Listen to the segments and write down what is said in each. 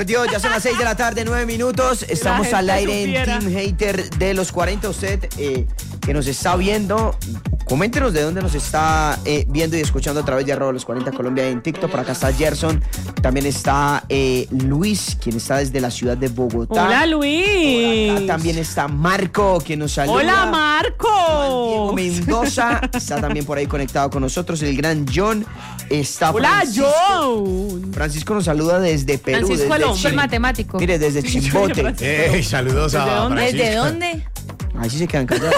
Ya son las 6 de la tarde, 9 minutos. Estamos al aire en Team Hater de los 40. Usted que nos está viendo, coméntenos de dónde nos está viendo y escuchando a través de @los40 Colombia en TikTok. Por acá está Gerson. También está Luis, quien está desde la ciudad de Bogotá. Hola, Luis. Por acá también está Marco, quien nos saluda. Hola, Marco. Diego Mendoza está también por ahí conectado con nosotros. El gran John está. Hola, John. Francisco nos saluda desde Perú. Francisco el Soy matemático. Mire, desde Chimbote. Saludos a Francisco. ¿Desde dónde? Ahí sí se quedan callados.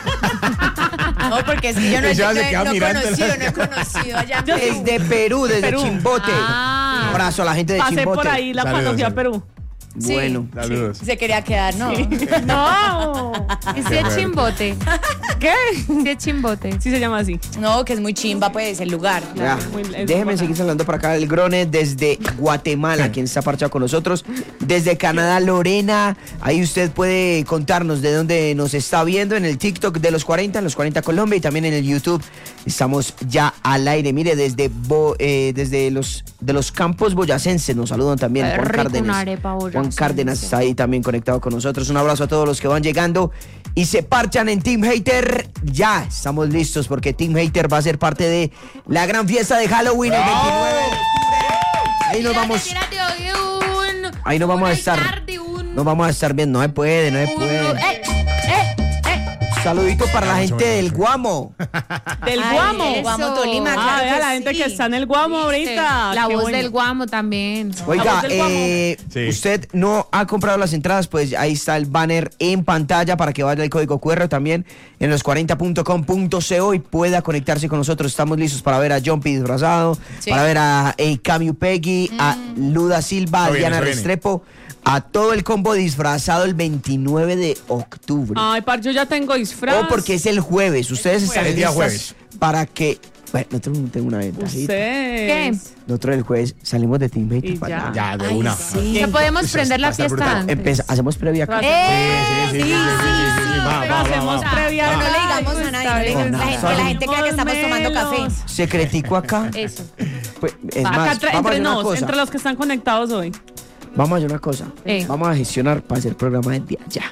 No, porque es que yo no he mirando conocido allá en Perú. Desde Perú, desde Chimbote. Un abrazo a la gente de Pasé Chimbote. por ahí, la conocí a Perú. Bueno. Saludos. Se quería quedar, ¿no? No. ¿Y si es Chimbote? ¿Qué? Si es Chimbote. Sí se llama así. No, que es muy chimba, pues, el lugar. Ya. Déjenme seguir saludando por acá el Grone desde Guatemala, quien está parchado con nosotros. Desde Canadá, Lorena. Ahí usted puede contarnos de dónde nos está viendo en el TikTok de los 40, en los 40 Colombia, y también en el YouTube. Estamos ya al aire. Mire, desde los campos boyacenses nos saludan también. Juan Cárdenas. Juan Cárdenas está ahí también conectado con nosotros. Un abrazo a todos los que van llegando y se parchan en Team Hater. Ya estamos listos porque Team Hater va a ser parte de la gran fiesta de Halloween el 29 de octubre. Ahí nos vamos. Ahí nos vamos a estar. Nos vamos a estar viendo. No se puede. Saludito para la gente del Guamo. Del Guamo. Guamo, Tolima, claro vea que la gente sí. que está en el Guamo ahorita. La Qué voz bueno. del Guamo también. Oiga, Sí. usted no ha comprado las entradas, pues ahí está el banner en pantalla para que vaya el código QR también en los40.com.co y pueda conectarse con nosotros. Estamos listos para ver a Jumpy disfrazado, para ver a Camu Peggy, a Luda Silva, a Diana Restrepo, a todo el combo disfrazado el 29 de octubre. Ay, yo ya tengo disfraz. Porque es el jueves. Ustedes están El día listas jueves. para que... Bueno, nosotros no tenemos una ventajita. ¿Qué? Nosotros el jueves salimos de Team Hater Y para allá. Ya, de una. Sí. Ya podemos prender la Está fiesta brutal. antes. Hacemos previa acá. Sí. Hacemos previa. Pero no le digamos a nadie. No, nada. Que la gente crea que estamos tomando café. Secretico acá. Eso. Pues, es Acá más, vamos a hacer una cosa. entre los que están conectados hoy. Vamos a hacer una cosa. Vamos a gestionar para hacer programa desde allá.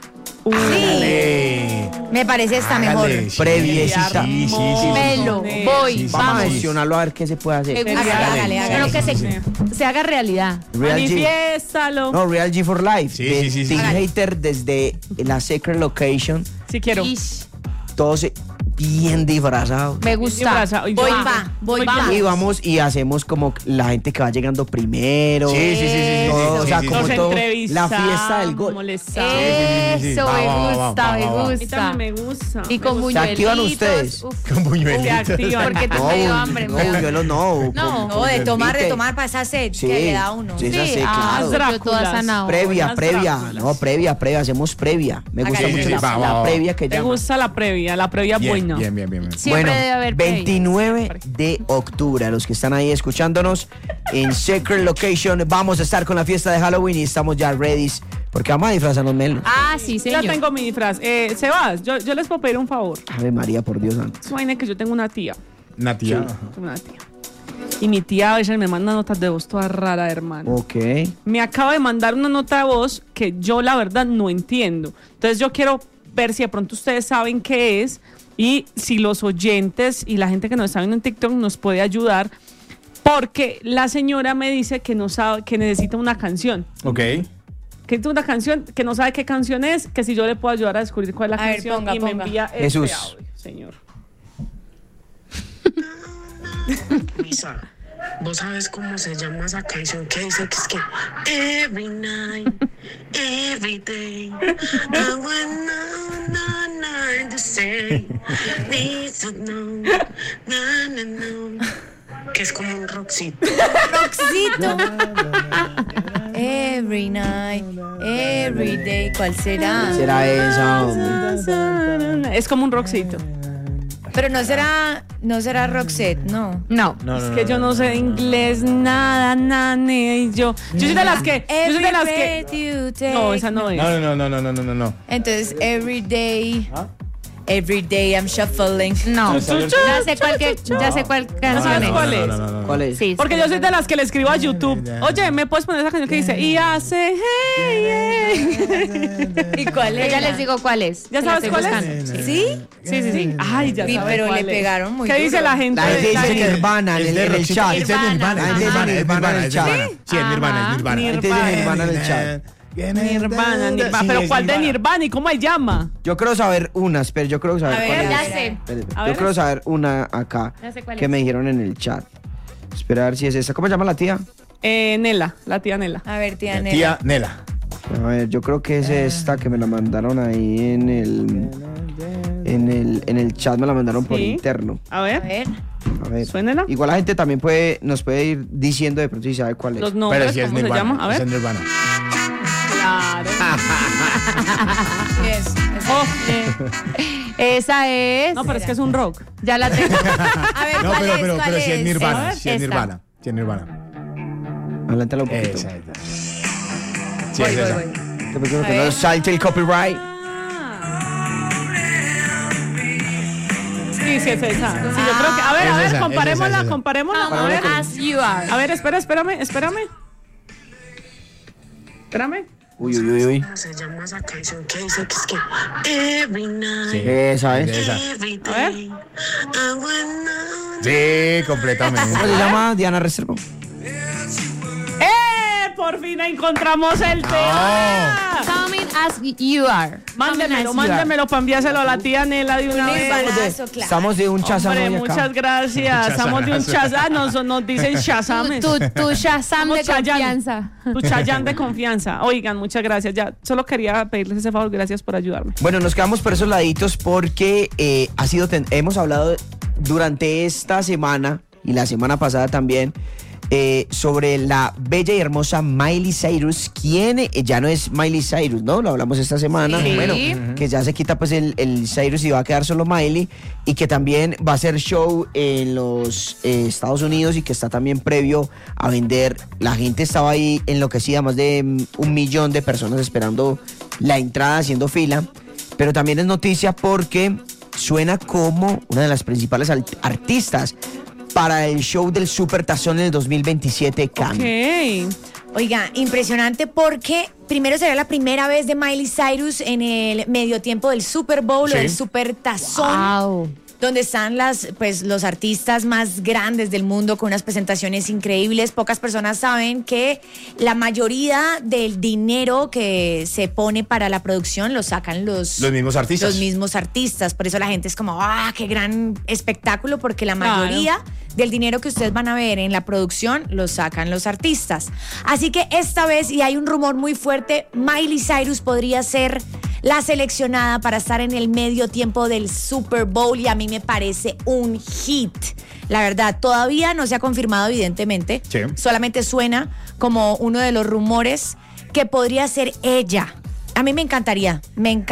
Me parece esta mejor. Previecita. Melo, voy, Vamos a vamos. gestionarlo a ver qué se puede hacer. Hágale. Pero que se haga realidad. Real G. Manifiéstalo. No, Real G for Life. Sí. Team Hater desde la Secret Location. Sí quiero. Todos bien disfrazados. Me gusta. Voy va. Y vamos y hacemos como la gente que va llegando primero. Sí. Todo, o sea, Sí. como Nos todo. entrevistamos, La fiesta del gol. Eso, Va, me A mí gusta. también me gusta. Y con ¿Se buñuelitos. activan ustedes? Uf, Con buñuelitos. Se activan. porque tengo hambre. No, buñuelos no. No, de tomar para esa sed Sí, que le da a uno. sí, esa sed, claro. Yo toda zanahoria. Previa. Dráculas. No, previa. Hacemos previa. Me gusta Hágale. mucho Sí, la va. previa que ¿Te llama. gusta la previa buena? Bien. Siempre debe haber previa. 29 de octubre. A los que están ahí escuchándonos en Secret Location, vamos a estar con la fiesta de Halloween y estamos ya ready porque vamos a disfrazarnos menos. Sí, Ya señor. tengo mi disfraz. Sebas, yo les puedo pedir un favor. Ave María, por Dios santo. Suene que yo tengo una tía. Natia. Tengo una tía. Y mi tía a veces me manda notas de voz toda rara, hermano. Ok. Me acaba de mandar una nota de voz que yo la verdad no entiendo. Entonces yo quiero ver si de pronto ustedes saben qué es y si los oyentes y la gente que nos está viendo en TikTok nos puede ayudar, porque la señora me dice que no sabe, que necesita una canción. Ok. Que necesita una canción, que no sabe qué canción es, que si yo le puedo ayudar a descubrir cuál es la A ver, canción ponga, y me ponga. envía Jesús. este audio, señor. Misa, ¿vos sabes cómo se llama esa canción que dice que es que every night, every day, I want no to say, need to know, no, que es como un rockcito. Roxito. Every night, every day. ¿Cuál será? Será esa, hombre. Es como un rockcito. Pero no será Roxette, no. No. Es que yo no sé de inglés nada, ni yo soy de las que, You take. no, esa no es. No. Entonces, every day. Every day I'm shuffling. No, ¿Ya salió el- ya sé cuál canción ¿Sabes es. cuál es? no. ¿Cuál es? Sí, Porque yo soy de las que le escribo a YouTube. Oye, ¿me puedes poner esa canción que dice y hace hey, hey? ¿Y cuál Yo es? ya les digo cuál es. ¿Ya que la sabes estoy cuál es? buscando. ¿Sí? Sí. Ay, ya Sí, sabes pero cuál le es. pegaron muy ¿Qué dice duro. la gente? La gente dice gente? Nirvana en Es el, de en el Roxito. chat. Es de Nirvana, La gente dice Nirvana en el chat. Sí, es Nirvana, es Nirvana. La gente dice Nirvana en el chat. Nirvana. Sí, ¿Pero es cuál de Nirvana y cómo se llama? Yo creo saber unas, pero yo creo saber A ver, cuál Ya es. sé. Espérate, A yo ver. creo saber una acá Ya sé cuál que es. me dijeron en el chat. Espera a ver si es esa. ¿Cómo se llama la tía? Nela, la tía Nela. A ver, tía Nela. Tía Nela. A ver, yo creo que es esta que me la mandaron ahí en el chat, me la mandaron por Sí. interno. A A ver, ver. A ver. Suénela. Igual la gente también nos puede ir diciendo de pronto si sabe cuál es. Los nombres, Pero sí es ¿cómo se Nirvana. llama? A Es ver. Nirvana. Claro. Sí es. Oh, Esa es. no, pero es que es un rock. Ya la tengo. A ver, No, ¿cuál es? pero ¿Cuál sí es es? Nirvana. A Sí ver, es esta. Nirvana. Sí es Nirvana. Adelántala un poquito. Esa. Sí, es esa. Te pido que no salte el copyright. Sí, es esa. Sí, yo creo que. A ver, Es esa, comparémosla, es esa. comparémosla. A ver. As you are. A ver, espérame. Espérame. Uy, uy, uy, uy. ¿Cómo se llama esa canción que dice que es que every night, Sí. Esa es. Esa. every A ver. day, I wanna Sí, completamente. ¿Cómo se llama? Diana Reservo. Por fin encontramos el tema. Coming as you are. Mándemelo para enviárselo a la tía Nela de una vez. Nirvanazo, claro. Estamos de un chazam Hombre, hoy acá. muchas gracias. Estamos de un Shazam. Nos dicen Shazames. Tu Shazam de Somos Chayanne. confianza. Tu Chayanne de confianza. Oigan, muchas gracias. Ya, solo quería pedirles ese favor. Gracias por ayudarme. Bueno, nos quedamos por esos laditos porque hemos hablado durante esta semana y la semana pasada también sobre la bella y hermosa Miley Cyrus, quien ya no es Miley Cyrus, ¿no? Lo hablamos esta semana. Sí. Bueno, que ya se quita pues el Cyrus y va a quedar solo Miley, y que también va a hacer show en los Estados Unidos y que está también previo a vender. La gente estaba ahí enloquecida, más de 1 millón de personas esperando la entrada, haciendo fila. Pero también es noticia porque suena como una de las principales artistas para el show del Super Tazón en el 2027 Cami. Ok. Oiga, impresionante porque primero será la primera vez de Miley Cyrus en el medio tiempo del Super Bowl Sí. o del Super Tazón. Wow. Donde están los artistas más grandes del mundo con unas presentaciones increíbles. Pocas personas saben que la mayoría del dinero que se pone para la producción lo sacan los mismos artistas. Los mismos artistas. Por eso la gente es como, qué gran espectáculo, porque la Claro. mayoría del dinero que ustedes van a ver en la producción lo sacan los artistas. Así que esta vez, y hay un rumor muy fuerte, Miley Cyrus podría ser la seleccionada para estar en el medio tiempo del Super Bowl, y a mí me parece un hit. La verdad, todavía no se ha confirmado, evidentemente. Sí. Solamente suena como uno de los rumores que podría ser ella. A mí me encantaría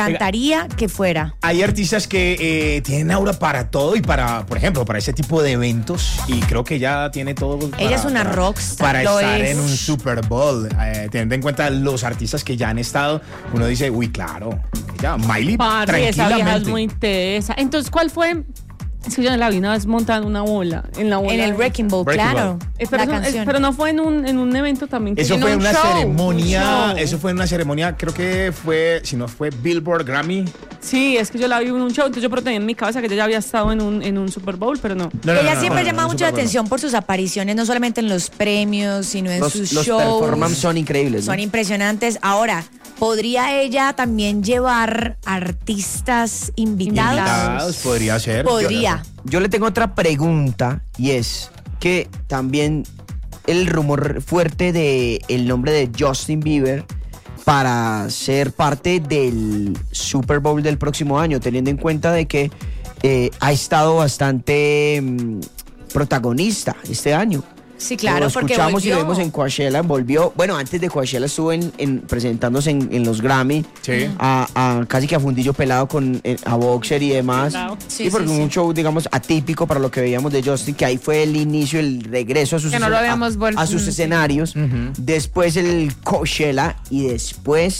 que fuera. Hay artistas que tienen aura para todo y para, por ejemplo, para ese tipo de eventos, y creo que ella tiene todo. Ella es una rockstar, Para lo estar es. en un Super Bowl, teniendo en cuenta los artistas que ya han estado, uno dice, uy, claro, ya, Miley, Parce, esa vieja es tranquilamente. muy tesa. Entonces, ¿cuál fue? Es que yo la vi una vez montada en una bola. En la bola. En el Wrecking Ball, Wrecking claro. Ball. Pero, la canción. pero no fue en un evento también. que Eso en fue un una show, ceremonia, un show. eso fue una ceremonia, creo que fue, si no fue Billboard, Grammy. Sí, es que yo la vi en un show, entonces yo pero tenía en mi cabeza que ella ya había estado en un Super Bowl, pero no. Ella siempre llama mucho la Super Bowl. atención por sus apariciones, no solamente en los premios, sino en sus Los shows. performances son increíbles, ¿no? Son impresionantes. Ahora, ¿podría ella también llevar artistas invitados? Podría ser. Podría. Yo le tengo otra pregunta, y es que también el rumor fuerte de el nombre de Justin Bieber para ser parte del Super Bowl del próximo año, teniendo en cuenta de que ha estado bastante protagonista este año. Sí, claro, Lo porque escuchamos y volvió. vemos en Coachella, volvió, bueno, antes de Coachella estuvo presentándose en los Grammy, Sí. casi que a fundillo pelado con a Boxer y demás. Claro. Sí, Sí, porque sí, un show, digamos, atípico para lo que veíamos de Justin, que ahí fue el inicio, el regreso a sus, Que no lo habíamos vuelto- a sus escenarios. Después el Coachella y después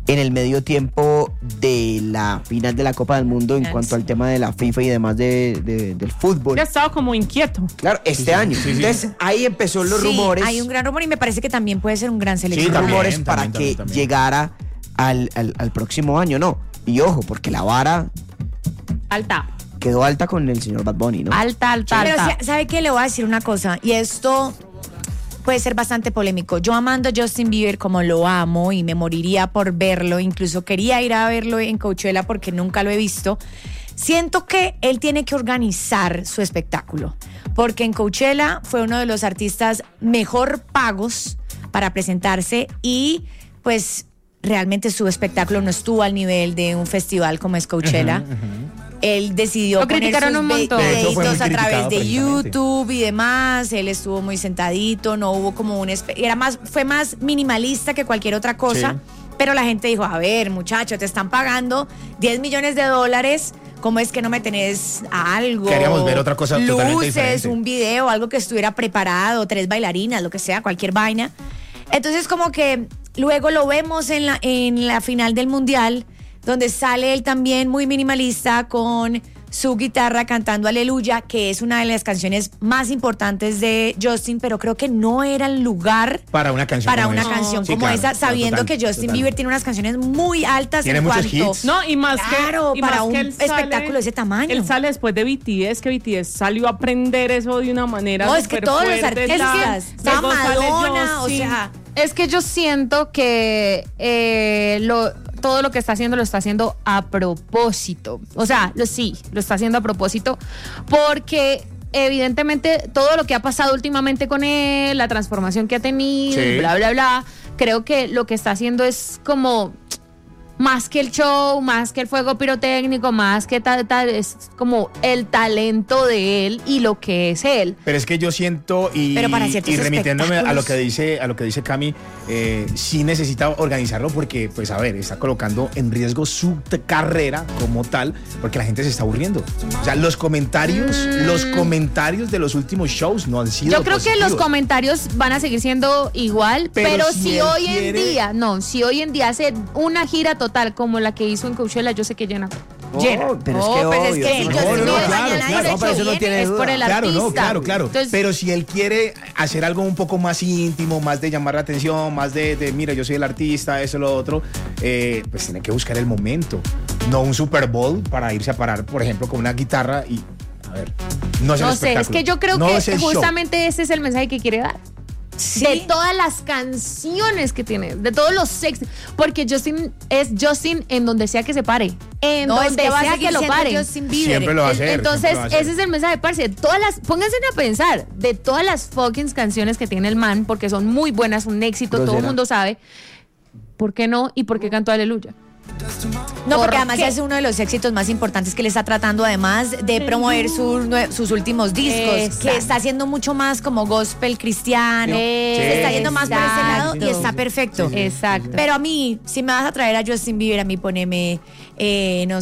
en el medio tiempo de la final de la Copa del Mundo en cuanto al tema de la FIFA y demás del fútbol. Ya estaba como inquieto. Claro, este año. Entonces ahí empezó los rumores. Hay un gran rumor y me parece que también puede ser un gran seleccionador. Rumores para que llegara al próximo año, ¿no? Y ojo, porque la vara Alta. quedó alta con el señor Bad Bunny, ¿no? Alta. Pero ¿sabe qué? Le voy a decir una cosa, y esto puede ser bastante polémico. Yo amando a Justin Bieber como lo amo y me moriría por verlo, incluso quería ir a verlo en Coachella porque nunca lo he visto. Siento que él tiene que organizar su espectáculo, porque en Coachella fue uno de los artistas mejor pagos para presentarse y pues realmente su espectáculo no estuvo al nivel de un festival como es Coachella. Él decidió Lo poner criticaron sus un montón. De hecho, fue muy videitos a través criticado de precisamente. YouTube y demás. Él estuvo muy sentadito, no hubo como fue más minimalista que cualquier otra cosa. Sí. Pero la gente dijo, a ver, muchacho, te están pagando $10 millones. ¿Cómo es que no me tenés algo? Queríamos ver otra cosa totalmente luces, diferente. un video, algo que estuviera preparado, 3 bailarinas, lo que sea, cualquier vaina. Entonces como que luego lo vemos en la final del Mundial, donde sale él también muy minimalista con su guitarra cantando Aleluya, que es una de las canciones más importantes de Justin, pero creo que no era el lugar Para una canción como esa. Sí, como claro, esa, sabiendo total, que Justin total. Bieber tiene unas canciones muy altas Tiene en muchos cuanto... hits. No, y más Claro, que. Y para más un que él espectáculo de ese tamaño. Él sale después de BTS, que BTS salió a aprender eso de una manera. No, es que súper todos los fuerte, artistas, luego sale Madonna, o Justin. sea... Es que yo siento que todo lo que está haciendo lo está haciendo a propósito. O sea, sí, lo está haciendo a propósito porque evidentemente todo lo que ha pasado últimamente con él, la transformación que ha tenido, Sí. bla, bla, bla, creo que lo que está haciendo es como más que el show, más que el fuego pirotécnico, más que tal, es como el talento de él y lo que es él. Pero es que yo siento y Pero para ciertos remitiéndome a lo que espectáculos. dice Cami, sí necesita organizarlo porque, pues a ver, está colocando en riesgo su carrera como tal, porque la gente se está aburriendo. O sea, los comentarios de los últimos shows no han sido Yo creo que los positivos. comentarios van a seguir siendo igual, Pero pero si si él hoy quiere- si hoy en día hace una gira total como la que hizo en Coachella, yo sé que llena. Llena. Pero es No, que pues es obvio, que eso yo no- sí no, voy claro, mañana claro, y no, de pero eso no hecho tiene es duda. por el Claro, artista. no, claro. Entonces, Pero si él quiere hacer algo un poco más íntimo, más de llamar la atención, más de mira, yo soy el artista, eso, lo otro, pues tiene que buscar el momento. No un Super Bowl para irse a parar, por ejemplo, con una guitarra y, a ver, no es el no sé, es espectáculo. que yo creo No que es el show. justamente ese es el mensaje que quiere dar. Sí. De todas las canciones que tiene, de todos los sex, porque Justin es Justin en donde sea que se pare, en No, es donde que va a sea seguir que lo siendo pare. Justin Bieber. Siempre lo va a hacer. Entonces, siempre lo va a hacer. ese es el mensaje, parce. Pónganse a pensar de todas las fucking canciones que tiene el man, porque son muy buenas, un éxito, todo el Grosera. mundo sabe. ¿Por qué no? ¿Y por qué cantó Aleluya? No, porque ¿Por además qué? es uno de los éxitos más importantes que le está tratando, además de promover sus últimos discos, Exacto. que está haciendo mucho más como gospel cristiano. Se está yendo más por ese lado y está perfecto. Exacto. Pero a mí, si me vas a traer a Justin Bieber, a mí poneme, no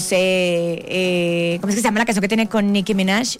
sé, ¿cómo es que se llama la canción que tiene con Nicki Minaj?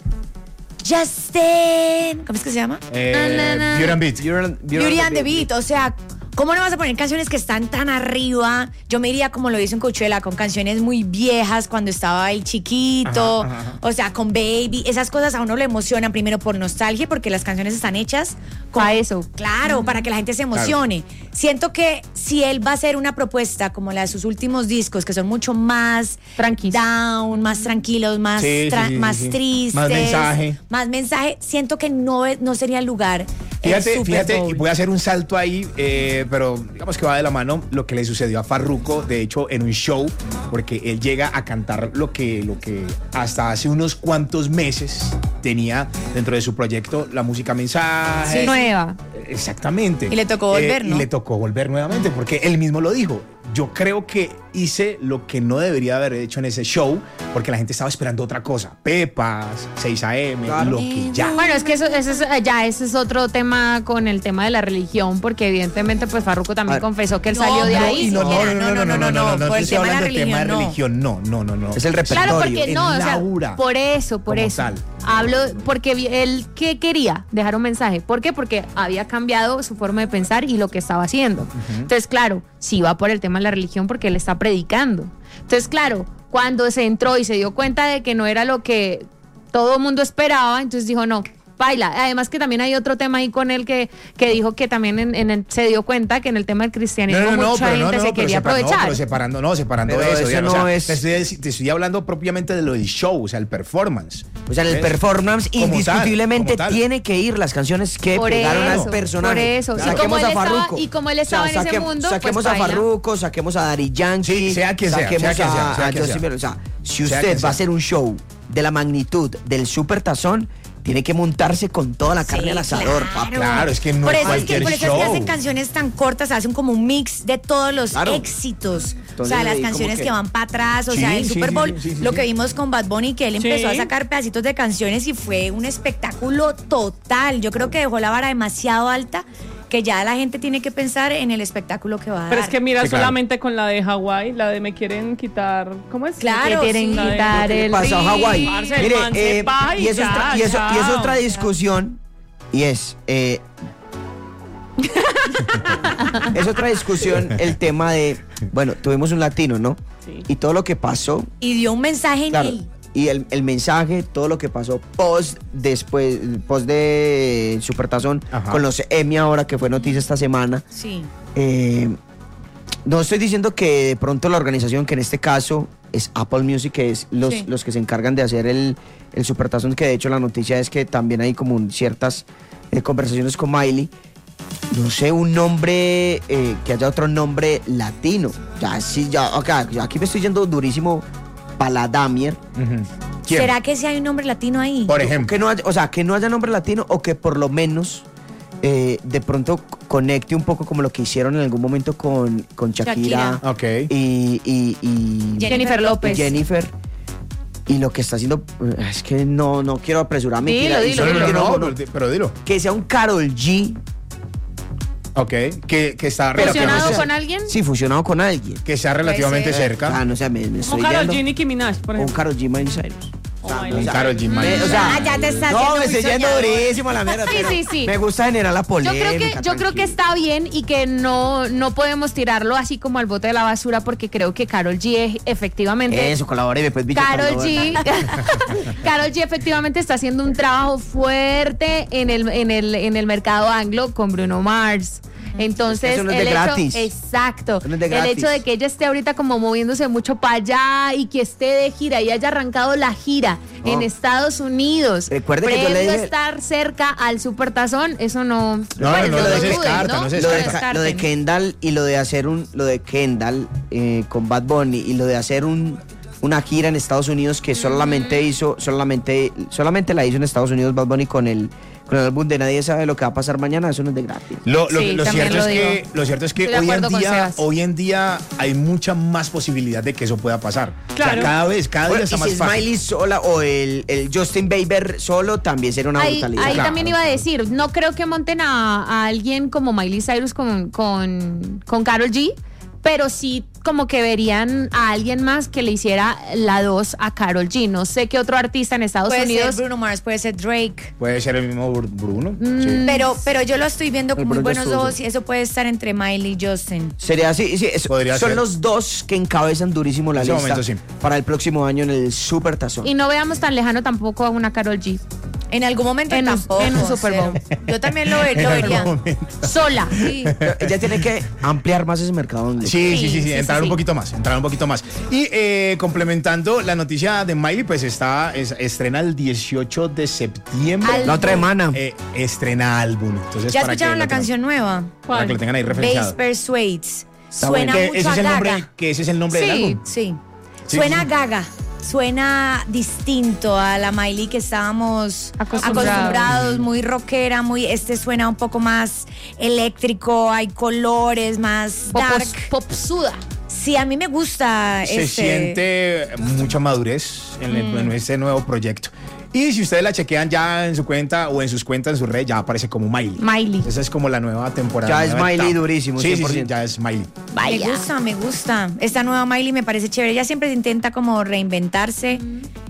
Justin, ¿cómo es que se llama? Beauty and Beat. Beauty and the Beat, o sea, ¿cómo no vas a poner canciones que están tan arriba? Yo me iría como lo hizo en Coachella, con canciones muy viejas cuando estaba el chiquito, Ajá. o sea, con Baby, esas cosas a uno le emocionan primero por nostalgia, porque las canciones están hechas Para eso. Claro, para que la gente se emocione. Siento que si él va a hacer una propuesta como la de sus últimos discos, que son mucho más Tranquis. down, más tranquilos, más, Sí, sí, sí, más sí. tristes, Más mensaje. siento que no sería el lugar. el Super Fíjate, Bowl. y voy a hacer un salto ahí, pero digamos que va de la mano lo que le sucedió a Farruko, de hecho, en un show, porque él llega a cantar lo que hasta hace unos cuantos meses tenía dentro de su proyecto, la música mensaje. Sí. Nueva. Exactamente. Y le tocó volver, ¿no? Y le tocó volver nuevamente, porque él mismo lo dijo. Yo creo que hice lo que no debería haber hecho en ese show, porque la gente estaba esperando otra cosa. Pepas, 6 AM, Claro. lo que ya. Bueno, es que ese es otro tema con el tema de la religión, porque evidentemente pues Farruko también Ah, confesó que él no, salió de no, ahí. y no, por el estoy tema de la hablando del tema de religión, no. religión, no. Es el repertorio. Claro, porque en no, o sea, Laura, por eso. como tal. hablo porque él ¿qué quería? Dejar un mensaje. ¿Por qué? Porque había cambiado su forma de pensar y lo que estaba haciendo. Entonces, claro, sí va por el tema de la religión porque él está predicando. Entonces, claro, cuando se entró y se dio cuenta de que no era lo que todo el mundo esperaba, entonces dijo, no, baila. Además que también hay otro tema ahí con él que dijo que también se dio cuenta que en el tema del cristianismo mucha gente se quería aprovechar. Pero separando Pero eso. eso no es- te estoy hablando propiamente de lo del show, o sea, el performance. O sea, en el ¿Ves? performance Como tal, indiscutiblemente como tal. tiene que ir las canciones que Por pegaron eso, al personaje. por eso. Y Saquemos como él a estaba- Farruko. y como él estaba en ese mundo, saquemos pues, a baila. Farruko, saquemos a Daddy Yankee. Sí, sea quien sea, saquemos sea quien sea, a sea quien Justin sea. Bieber. O sea, si Sea usted quien va a sea. hacer un show de la magnitud del Super Tazón, tiene que montarse con toda la carne Sí, al asador, claro. papá. Claro, es que no Por es eso es que, cualquier por eso es show. que hacen canciones tan cortas, hacen como un mix de todos los Claro. éxitos. Entonces, o sea, las ahí como canciones que- que van para atrás, o Sí, sea, el sí, Super sí, Bowl, sí, lo sí. que vimos con Bad Bunny, que él Sí. empezó a sacar pedacitos de canciones y fue un espectáculo total. Yo creo que dejó la vara demasiado alta, que ya la gente tiene que pensar en el espectáculo que va a dar. Pero es que mira, Sí, claro. solamente con la de Hawái, la de me quieren quitar, ¿cómo es? Claro, Que quieren sí. quitar ¿Qué le el pasa a Hawái? Parce, el Mire, man se va y y eso es ya, y eso es chao. otra discusión, y es otra discusión el tema de, bueno, tuvimos un latino, ¿no? Sí. Y todo lo que pasó, Y dio un mensaje claro, en él. y el mensaje, todo lo que pasó post de Supertazón, Ajá. con los Emmy ahora, que fue noticia esta semana. Sí. No estoy diciendo que de pronto la organización, que en este caso es Apple Music, que es Sí. los que se encargan de hacer el Supertazón, que de hecho la noticia es que también hay como ciertas conversaciones con Miley. No sé, un nombre, que haya otro nombre latino. Ya, sí, ya, acá, aquí me estoy yendo durísimo para la Damier. Ujú. ¿Quién? ¿Será que sí hay un nombre latino ahí? Por ejemplo. Que no haya, o sea, que no haya nombre latino, o que por lo menos de pronto conecte un poco como lo que hicieron en algún momento con Shakira, Ok. y Jennifer López. Jennifer. Y lo que está haciendo, es que no quiero apresurarme. Dilo, y dilo, solo dilo. quiero No, como- pero dilo. que sea un Karol G. Ok. Que está Pero que no ¿Fusionado sea- con alguien? Sí, fusionado con alguien. que sea relativamente Puede ser. cerca. Ah, no sé, me estoy Como Karol yendo. G, Nicki Minaj, por O un ejemplo. Karol G, Miley Cyrus. O Miley Un Cyrus. Karol G. Miley. O sea, Ah, ya te estás no, haciendo me muy estoy yendo soñador. durísimo la mierda. Sí, pero sí, sí. Me gusta generar la Yo polémica. creo que está bien y que no podemos tirarlo así como al bote de la basura porque creo que Karol G efectivamente Eso, colabore, pues, bicho. Karol cuando- G Karol G efectivamente está haciendo un trabajo fuerte en el mercado anglo con Bruno Mars. Entonces, eso no es de el hecho, gratis. exacto, Eso no es de el gratis. hecho de que ella esté ahorita como moviéndose mucho para allá y que esté de gira y haya arrancado la gira No. en Estados Unidos, Recuerde que yo le previo a dije- estar cerca al Supertazón, eso no, No, bueno, no lo se duden, descarta, ¿no? no se Lo de, descarta. lo de Kendall y lo de hacer lo de Kendall con Bad Bunny y lo de hacer una gira en Estados Unidos que solamente la hizo en Estados Unidos Bad Bunny con el álbum de Nadie Sabe Lo Que Va a Pasar Mañana, eso no es de gratis. Lo Sí, también cierto lo es que, digo. lo cierto es que Estoy de acuerdo con Sebas. hoy en día hay mucha más posibilidad de que eso pueda pasar. Claro. O sea, cada día Bueno, está y más si fácil. Smiley sola o el Justin Bieber solo también sería una Ahí brutalidad. ahí Claro. también iba a decir, no creo que monten a alguien como Miley Cyrus con Karol G, pero sí como que verían a alguien más que le hiciera la 2 a Karol G. No sé qué otro artista en Estados Puede Unidos. ser Bruno Mars, puede ser Drake. Puede ser el mismo Bruno. Mm. Sí. Pero yo lo estoy viendo con El muy Bruno buenos Estudio. ojos y eso puede estar entre Miley y Justin. Sería así, sí, Podría son ser. los dos que encabezan durísimo la En ese lista momento, sí. para el próximo año en el Super Tazón. Y no veamos tan lejano tampoco a una Karol G. En algún momento En un- tampoco. en un Super Bowl. cero. Yo también lo En algún vería. momento. Sola. Sí. Ella tiene que ampliar más ese mercado. ¿no? Sí, entrar sí. un poquito más, Y complementando la noticia de Miley, pues estrena el 18 de septiembre. La otra semana. Estrena álbum. Entonces, ¿Ya para escucharon que la lo tengan- canción nueva? Para que lo tengan ahí Bass referenciado. Persuades. Está Suena bueno. mucho a Gaga. Que ese es el nombre del Sí. álbum. Sí. Sí, Suena sí. a Gaga. Suena distinto a la Miley que estábamos acostumbrados, muy rockera, este suena un poco más eléctrico, hay colores, más dark. Popsuda. Sí, a mí me gusta Se siente mucha madurez en este nuevo proyecto. Y si ustedes la chequean ya en su cuenta o en sus cuentas, en su red, ya aparece como Miley. Miley. Esa es como la nueva temporada. Ya es nueva Miley etapa. durísimo, Sí, 100%. ya es Miley. Vaya. Me gusta. Esta nueva Miley me parece chévere. Ella siempre intenta como reinventarse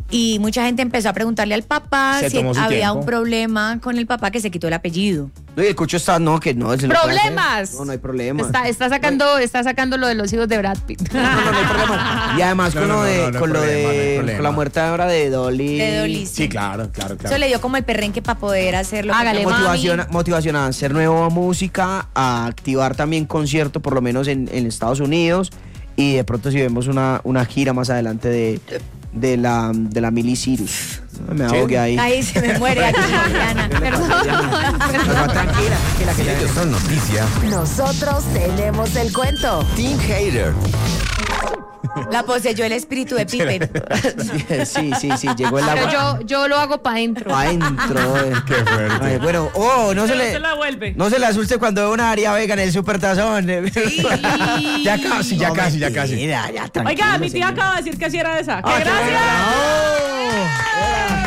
Y mucha gente empezó a preguntarle al papá Se si tomó su había tiempo. un problema con el papá que se quitó el apellido. No, y el Cucho está, no, que no. se lo puede hacer. ¡Problemas! No, no hay problema. Está sacando lo de los hijos de Brad Pitt. No, no hay problema. Y además No, con no, lo no, de, no hay con lo problema, no hay de, problema. con la muerte ahora de Dolly. De Dolly, Sí, claro. Eso le dio como el perrenque para poder hacerlo. Hágale, Motivación a hacer nueva música, a activar también concierto, por lo menos en Estados Unidos. Y de pronto si vemos una gira más adelante de la Miley Cyrus. Me ahogué ahí. Ahí se me muere aquí, Diana. Perdón. No, tranquila, que ya Ellos son noticia. Nosotros tenemos el cuento. Team Hater. La poseyó el espíritu de Pippen. Sí, llegó el Pero agua. yo lo hago para adentro. Adentro. Qué fuerte. Ay, bueno, no se Pero le... se la vuelve. No se le asuste cuando ve una Aria Vega en el supertazón. Ya casi, ya No, casi, ya casi. mentira, ya, tranquilo, Oiga, mi tía señor. acaba de decir que así era esa. ¡Qué Ah, qué gracia! bueno.